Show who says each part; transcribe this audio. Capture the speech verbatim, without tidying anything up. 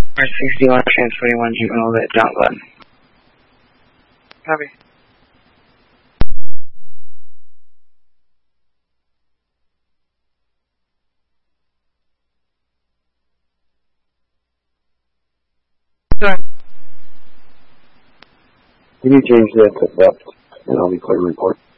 Speaker 1: sixty-one, trans twenty-one, juvenile lit, John Glenn.
Speaker 2: Copy. Sorry.
Speaker 3: Can you change that to left, and I'll be clear to report?